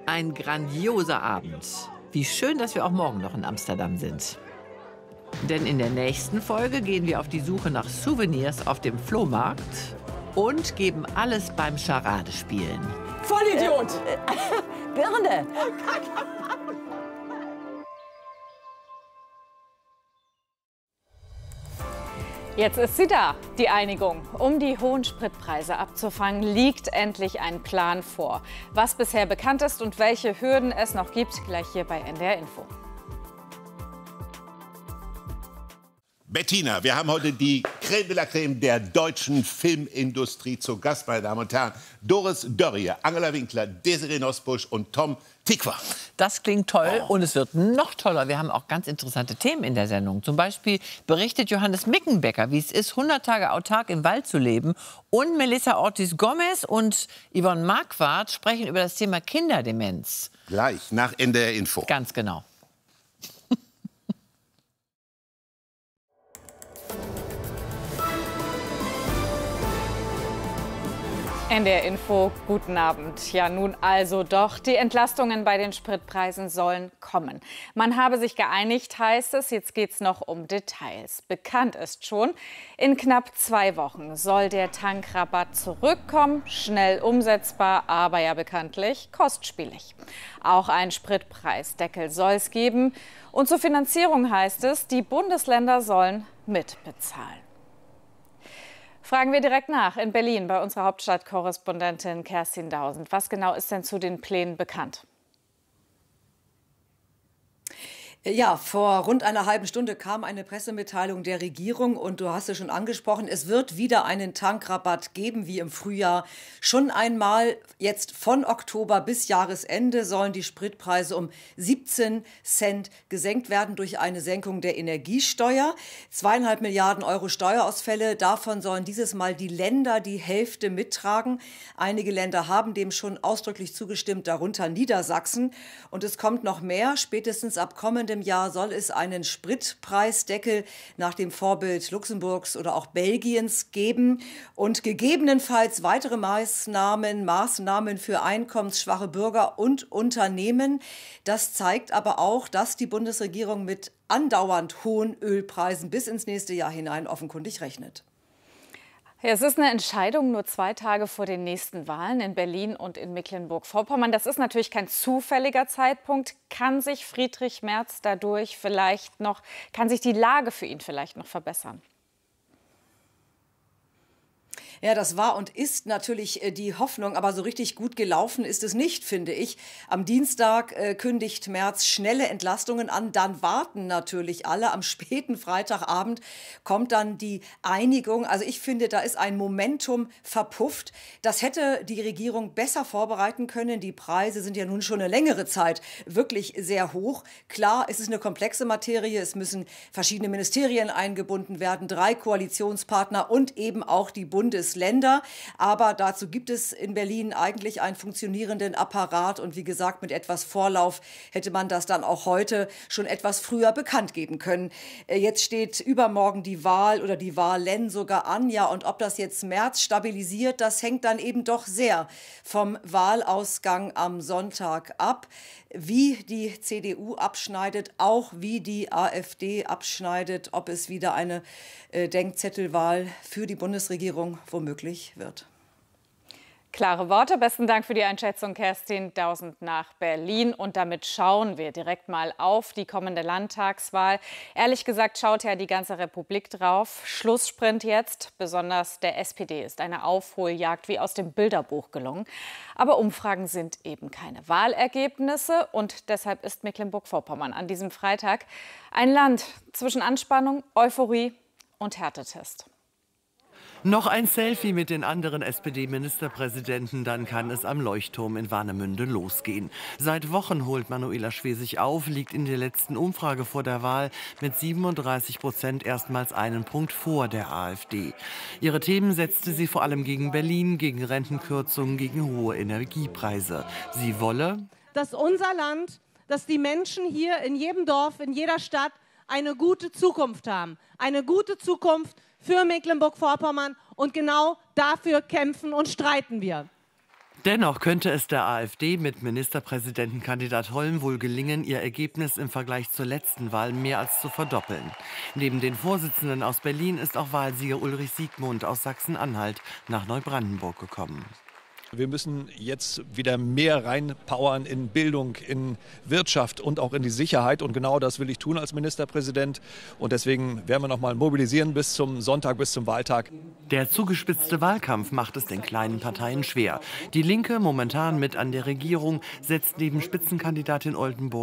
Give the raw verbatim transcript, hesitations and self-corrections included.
Ein grandioser Abend. Wie schön, dass wir auch morgen noch in Amsterdam sind. Denn in der nächsten Folge gehen wir auf die Suche nach Souvenirs auf dem Flohmarkt und geben alles beim Charadespielen. Vollidiot! Äh, äh, Birne! Jetzt ist sie da, die Einigung. Um die hohen Spritpreise abzufangen, liegt endlich ein Plan vor. Was bisher bekannt ist und welche Hürden es noch gibt, gleich hier bei N D R Info. Bettina, wir haben heute die Creme de la Creme der deutschen Filmindustrie zu Gast, meine Damen und Herren. Doris Dörrie, Angela Winkler, Desiree Nosbusch und Tom Tykwer. Das klingt toll oh. und es wird noch toller. Wir haben auch ganz interessante Themen in der Sendung. Zum Beispiel berichtet Johannes Mickenbecker, wie es ist, hundert Tage autark im Wald zu leben. Und Melissa Ortiz-Gomez und Yvonne Marquardt sprechen über das Thema Kinderdemenz. Gleich nach N D R Info. Ganz genau. N D R Info, guten Abend. Ja, nun also doch, die Entlastungen bei den Spritpreisen sollen kommen. Man habe sich geeinigt, heißt es. Jetzt geht es noch um Details. Bekannt ist schon, in knapp zwei Wochen soll der Tankrabatt zurückkommen. Schnell umsetzbar, aber ja bekanntlich kostspielig. Auch ein Spritpreisdeckel soll es geben. Und zur Finanzierung heißt es, die Bundesländer sollen mitbezahlen. Fragen wir direkt nach in Berlin bei unserer Hauptstadtkorrespondentin Kerstin Dausend. Was genau ist denn zu den Plänen bekannt? Ja, vor rund einer halben Stunde kam eine Pressemitteilung der Regierung und du hast es schon angesprochen, es wird wieder einen Tankrabatt geben wie im Frühjahr. Schon einmal jetzt von Oktober bis Jahresende sollen die Spritpreise um siebzehn Cent gesenkt werden durch eine Senkung der Energiesteuer. Zweieinhalb Milliarden Euro Steuerausfälle, davon sollen dieses Mal die Länder die Hälfte mittragen. Einige Länder haben dem schon ausdrücklich zugestimmt, darunter Niedersachsen. Und es kommt noch mehr, spätestens ab kommendem Jahr soll es einen Spritpreisdeckel nach dem Vorbild Luxemburgs oder auch Belgiens geben und gegebenenfalls weitere Maßnahmen, Maßnahmen für einkommensschwache Bürger und Unternehmen. Das zeigt aber auch, dass die Bundesregierung mit andauernd hohen Ölpreisen bis ins nächste Jahr hinein offenkundig rechnet. Ja, es ist eine Entscheidung nur zwei Tage vor den nächsten Wahlen in Berlin und in Mecklenburg-Vorpommern. Das ist natürlich kein zufälliger Zeitpunkt. Kann sich Friedrich Merz dadurch vielleicht noch, kann sich die Lage für ihn vielleicht noch verbessern? Ja, das war und ist natürlich äh, die Hoffnung, aber so richtig gut gelaufen ist es nicht, finde ich. Am Dienstag äh, kündigt Merz schnelle Entlastungen an, dann warten natürlich alle. Am späten Freitagabend kommt dann die Einigung. Also ich finde, da ist ein Momentum verpufft. Das hätte die Regierung besser vorbereiten können. Die Preise sind ja nun schon eine längere Zeit wirklich sehr hoch. Klar, es ist eine komplexe Materie. Es müssen verschiedene Ministerien eingebunden werden, drei Koalitionspartner und eben auch die Bundes Länder. Aber dazu gibt es in Berlin eigentlich einen funktionierenden Apparat. Und wie gesagt, mit etwas Vorlauf hätte man das dann auch heute schon etwas früher bekannt geben können. Jetzt steht übermorgen die Wahl oder die Wahlen sogar an. Ja, und ob das jetzt Merz stabilisiert, das hängt dann eben doch sehr vom Wahlausgang am Sonntag ab. Wie die C D U abschneidet, auch wie die AfD abschneidet, ob es wieder eine äh, Denkzettelwahl für die Bundesregierung womöglich wird. Klare Worte. Besten Dank für die Einschätzung, Kerstin Dausend nach Berlin. Und damit schauen wir direkt mal auf die kommende Landtagswahl. Ehrlich gesagt schaut ja die ganze Republik drauf. Schlusssprint jetzt. Besonders der S P D ist eine Aufholjagd wie aus dem Bilderbuch gelungen. Aber Umfragen sind eben keine Wahlergebnisse. Und deshalb ist Mecklenburg-Vorpommern an diesem Freitag ein Land zwischen Anspannung, Euphorie und Härtetest. Noch ein Selfie mit den anderen S P D-Ministerpräsidenten, dann kann es am Leuchtturm in Warnemünde losgehen. Seit Wochen holt Manuela Schwesig auf, liegt in der letzten Umfrage vor der Wahl mit siebenunddreißig Prozent erstmals einen Punkt vor der AfD. Ihre Themen setzte sie vor allem gegen Berlin, gegen Rentenkürzungen, gegen hohe Energiepreise. Sie wolle, dass unser Land, dass die Menschen hier in jedem Dorf, in jeder Stadt eine gute Zukunft haben. Eine gute Zukunft für Mecklenburg-Vorpommern und genau dafür kämpfen und streiten wir. Dennoch könnte es der AfD mit Ministerpräsidentenkandidat Holm wohl gelingen, ihr Ergebnis im Vergleich zur letzten Wahl mehr als zu verdoppeln. Neben den Vorsitzenden aus Berlin ist auch Wahlsieger Ulrich Siegmund aus Sachsen-Anhalt nach Neubrandenburg gekommen. Wir müssen jetzt wieder mehr reinpowern in Bildung, in Wirtschaft und auch in die Sicherheit. Und genau das will ich tun als Ministerpräsident. Und deswegen werden wir noch mal mobilisieren bis zum Sonntag, bis zum Wahltag. Der zugespitzte Wahlkampf macht es den kleinen Parteien schwer. Die Linke, momentan mit an der Regierung, setzt neben Spitzenkandidatin Oldenburg